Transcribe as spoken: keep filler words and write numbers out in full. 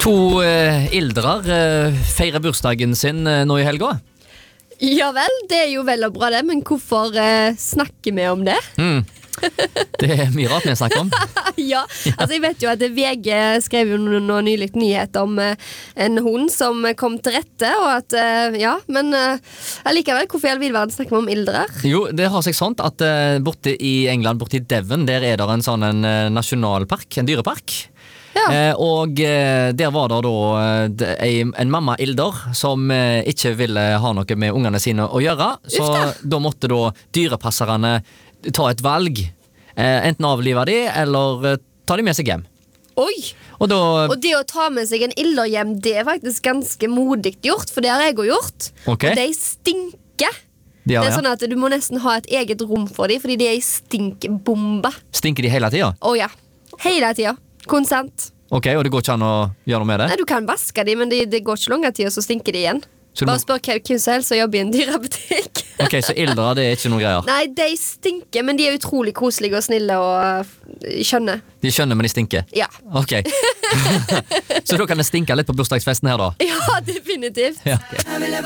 To eh, ildrer eh, feirer bursdagen sin eh, nå i helga. Ja vel, det er jo vel og bra det, men hvorfor eh, snakker vi om det? Mm. Det er mye rart vi snakker om. ja, altså jeg vet jo at V G skrev jo nå nå nylig nyhet om eh, en hund som kom til rette, og at, eh, ja, men eh, allikevel, hvorfor i all verden snakker vi om ildrer? Jo, det har seg sånt at eh, borte i England, borte i Devon, der er det en sånn en, eh, nasjonalpark, en dyrepark. Ja. Eh, og eh, der var det da eh, det- en, en mamma ilder som eh, ikke ville ha noe med ungene sine å gjøre, så Uff da måtte da dyrepasserne ta et valg, eh, enten avlive de eller eh, ta de med seg hjem. Oi! Og da, Og det å ta med seg en ilder hjem, det er faktisk ganske modig gjort, for det har jeg også gjort. Ok. Og de stinker. de har, Det er ja. sånn at du må nesten ha et eget rom for dem, fordi de er i stinkbomba. Stinker de hele tida? Å ja, hele tiden. Konsent. Ok, og det går ikke an å gjøre noe med det? Nei, du kan vaske dem, men det, det går ikke lange tid, og så stinker de igjen. Så du Bare må- spør hvem hvem som helst som jobber i en dyrebutikk. Ok, så ildre, det er ikke noe greier. Nei, de stinker, men de er utrolig koselige og snille og uh, skjønne. De skjønner, men de stinker. Ja. Ok. Så da kan det stinke litt på bursdagsfesten her, da. Ja, definitivt. Ja, ok.